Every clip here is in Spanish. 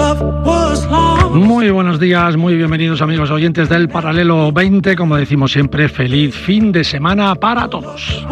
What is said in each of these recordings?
Muy buenos días, muy bienvenidos amigos oyentes del Paralelo 20. Como decimos siempre, feliz fin de semana para todos.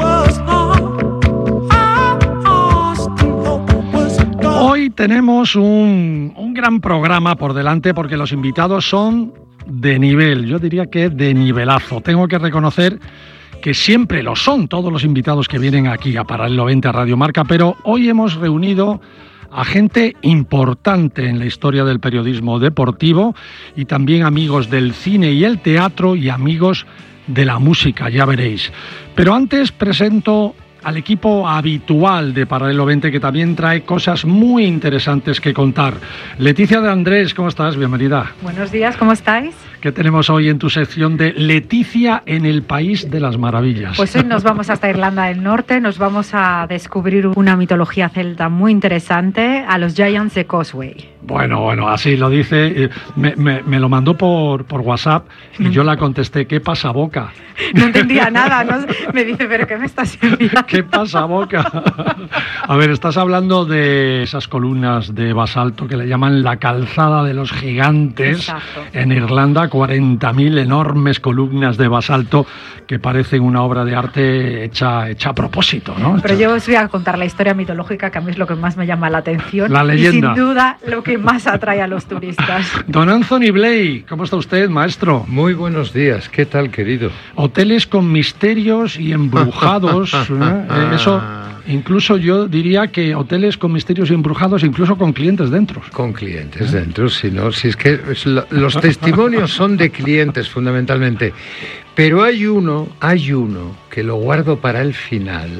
Hoy tenemos un gran programa por delante porque los invitados son de nivel, yo diría que de nivelazo. Tengo que reconocer que siempre lo son todos los invitados que vienen aquí a Paralelo 20 a Radio Marca, pero hoy hemos reunido a gente importante en la historia del periodismo deportivo y también amigos del cine y el teatro y amigos de la música, ya veréis. Pero antes presento al equipo habitual de Paralelo 20 que también trae cosas muy interesantes que contar. Leticia de Andrés, ¿cómo estás? Bienvenida. Buenos días, ¿cómo estáis? ¿Qué tenemos hoy en tu sección de Leticia en el País de las Maravillas? Pues hoy nos vamos hasta Irlanda del Norte, nos vamos a descubrir una mitología celta muy interesante, a los Giants de Causeway. Bueno, así lo dice, me lo mandó por WhatsApp y yo la contesté, ¿qué pasa boca? No entendía nada, ¿no? Me dice, ¿pero qué me estás enviando? ¿Qué pasa boca? A ver, estás hablando de esas columnas de basalto que le llaman la calzada de los gigantes. Exacto. En Irlanda, 40.000 enormes columnas de basalto que parecen una obra de arte hecha a propósito, ¿no? Pero yo os voy a contar la historia mitológica, que a mí es lo que más me llama la atención. La leyenda. Y sin duda lo que más atrae a los turistas. Don Anthony Blay, ¿cómo está usted, maestro? Muy buenos días, ¿qué tal, querido? Hoteles con misterios y embrujados, eso, incluso yo diría que hoteles con misterios y embrujados, incluso con clientes dentro. Con clientes dentro, si es que los testimonios son de clientes fundamentalmente, pero hay uno que lo guardo para el final,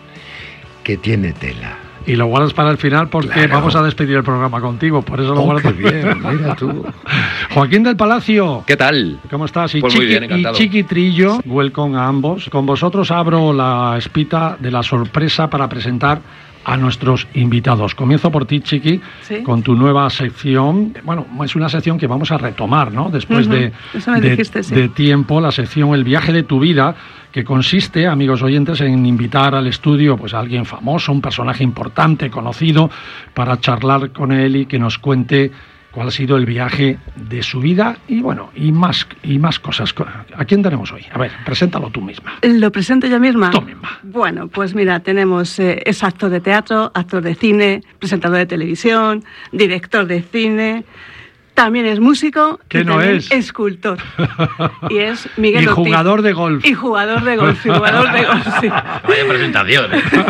que tiene tela. Y lo guardas para el final porque claro, vamos a despedir el programa contigo, por eso lo guardo. Qué bien, mira tú. Joaquín del Palacio. ¿Qué tal? ¿Cómo estás? Pues muy bien, encantado. Y Chiqui Trillo, welcome a ambos. Con vosotros abro la espita de la sorpresa para presentar a nuestros invitados. Comienzo por ti, Chiqui, ¿sí? Con tu nueva sección. Bueno, es una sección que vamos a retomar, ¿no? Después de tiempo, la sección El viaje de tu vida, que consiste, amigos oyentes, en invitar al estudio pues a alguien famoso, un personaje importante, conocido, para charlar con él y que nos cuente cuál ha sido el viaje de su vida y bueno, y más cosas. ¿A quién tenemos hoy? A ver, preséntalo tú misma. ¿Lo presento yo misma? Tú misma. Bueno, pues mira, tenemos es actor de teatro, actor de cine, presentador de televisión, director de cine. También es músico y no también es escultor. Y es Miguel Ortiz. Jugador de golf. Y jugador de golf, sí. Vaya presentación.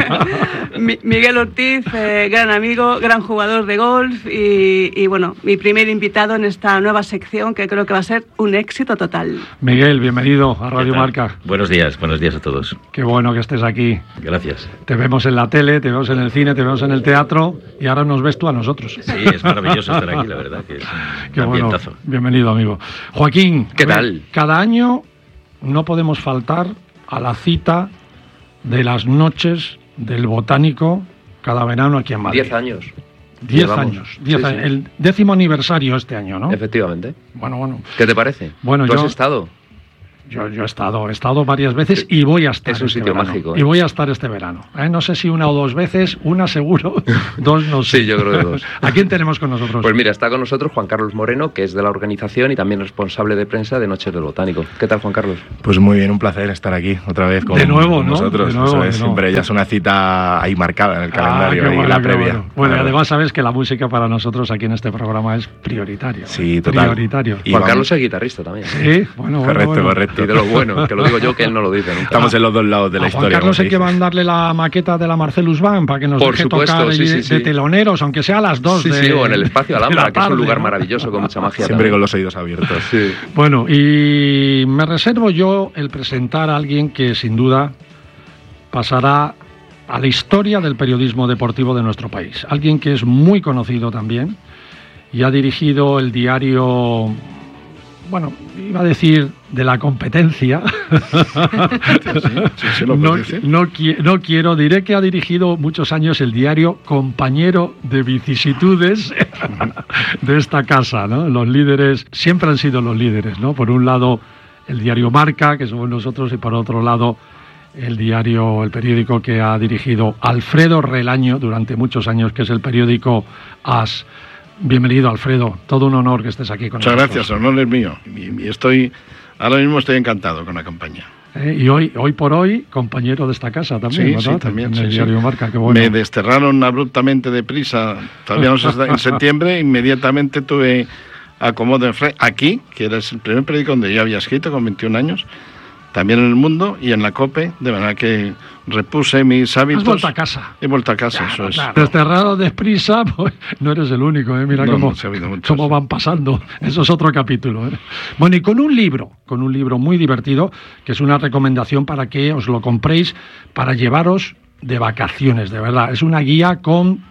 Miguel Ortiz, gran amigo, gran jugador de golf y bueno, mi primer invitado en esta nueva sección que creo que va a ser un éxito total. Miguel, bienvenido a Radio Marca. Buenos días a todos. Qué bueno que estés aquí. Gracias. Te vemos en la tele, te vemos en el cine, te vemos en el teatro y ahora nos ves tú a nosotros. Sí, es maravilloso estar aquí, la verdad que es Qué bueno, bienvenido amigo. Joaquín, ¿qué tal? Cada año no podemos faltar a la cita de las noches del Botánico cada verano aquí en Madrid. 10 años. 10 años. Sí. El 10º aniversario este año, ¿no? Efectivamente. Bueno. ¿Qué te parece? Bueno, ¿Tú has estado? Yo he estado varias veces y voy a estar. Es un sitio mágico. Y voy a estar este verano. No sé si una o dos veces, una seguro, dos no sé. Sí, yo creo que dos. ¿A quién tenemos con nosotros? Pues mira, está con nosotros Juan Carlos Moreno, que es de la organización y también responsable de prensa de Noches del Botánico. ¿Qué tal, Juan Carlos? Pues muy bien, un placer estar aquí otra vez con nosotros. Siempre ya es una cita ahí marcada en el calendario y la previa. Bueno, y además sabes que la música para nosotros aquí en este programa es prioritaria. Sí, total. Prioritario. Y Juan Carlos es guitarrista también. Sí, bueno. Correcto. Y de lo bueno, que lo digo yo, que él no lo dice nunca. Estamos en los dos lados de la historia. Juan Carlos hay que mandarle la maqueta de la Marcellus Band para que nos deje tocar de teloneros, aunque sea a las 2 Sí, o en el Espacio Alhambra, que es un lugar maravilloso con mucha magia. Siempre también. Con los oídos abiertos. Sí. Bueno, y me reservo yo el presentar a alguien que sin duda pasará a la historia del periodismo deportivo de nuestro país. Alguien que es muy conocido también y ha dirigido el diario... Bueno, iba a decir de la competencia. No quiero, diré que ha dirigido muchos años el diario Compañero de Vicisitudes de esta casa, ¿no? Los líderes siempre han sido los líderes, ¿no? Por un lado el diario Marca, que somos nosotros, y por otro lado el periódico que ha dirigido Alfredo Relaño durante muchos años, que es el periódico AS. Bienvenido, Alfredo. Todo un honor que estés aquí con nosotros. Muchas gracias, el honor es mío. Y ahora mismo estoy encantado con la campaña. Y hoy por hoy, compañero de esta casa también, sí, ¿verdad? Sí, también. En el diario Marca, qué bueno. Me desterraron abruptamente deprisa, todavía no sé, en septiembre, inmediatamente tuve acomodo aquí, que era el primer periódico donde yo había escrito con 21 años, también en El Mundo y en la COPE, de manera que repuse mis hábitos. ¿Has vuelto a casa? He vuelto a casa, claro, eso es. Claro. Desterrado desprisa, pues no eres el único, ¿eh? Mira cómo van pasando. Eso es otro capítulo, ¿eh? Bueno, y con un libro muy divertido, que es una recomendación para que os lo compréis para llevaros de vacaciones, de verdad. Es una guía con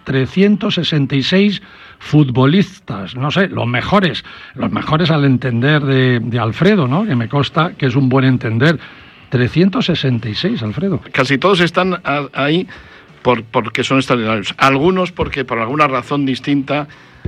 366 futbolistas, no sé, los mejores al entender de Alfredo, ¿no? Que me consta que es un buen entender. 366, Alfredo. Casi todos están ahí porque son extraordinarios. Algunos porque por alguna razón distinta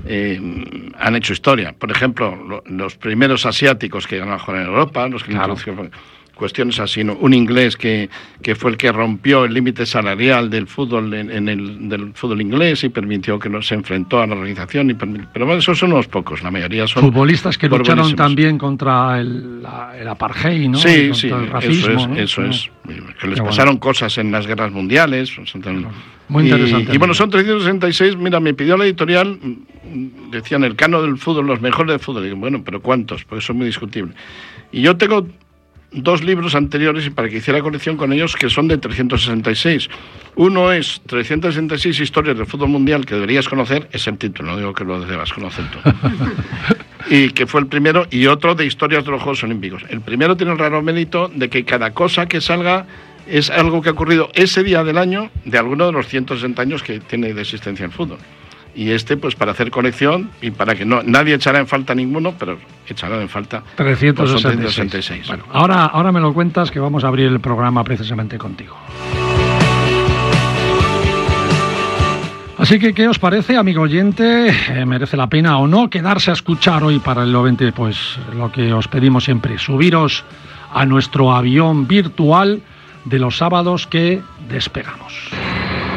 han hecho historia. Por ejemplo, los primeros asiáticos que ganaron a jugar en Europa, los que introdujeron cuestiones así, ¿no? Un inglés que fue el que rompió el límite salarial del fútbol del fútbol inglés y permitió que se enfrentó a la organización. Pero bueno, esos son unos pocos, la mayoría son futbolistas que lucharon también contra el apartheid, ¿no? Sí, contra el racismo, eso es. Que les pasaron cosas en las guerras mundiales. Muy interesante. Y bueno, son 366. Mira, me pidió la editorial, decían el cano del fútbol, los mejores del fútbol. Y digo, bueno, pero ¿cuántos? Porque eso es muy discutible. Y yo tengo 2 libros anteriores y para que hiciera colección con ellos que son de 366. Uno es 366 historias del fútbol mundial que deberías conocer, es el título, no digo que lo debas conocer tú. Y que fue el primero, y otro de historias de los Juegos Olímpicos. El primero tiene el raro mérito de que cada cosa que salga es algo que ha ocurrido ese día del año de alguno de los 160 años que tiene de existencia el fútbol. Y pues para hacer colección y para que nadie echará en falta ninguno, pero echará en falta 366. Bueno, ahora me lo cuentas, que vamos a abrir el programa precisamente contigo. Así que, ¿qué os parece, amigo oyente? ¿Merece la pena o no quedarse a escuchar hoy para el 20? Pues lo que os pedimos siempre, subiros a nuestro avión virtual de los sábados que despegamos.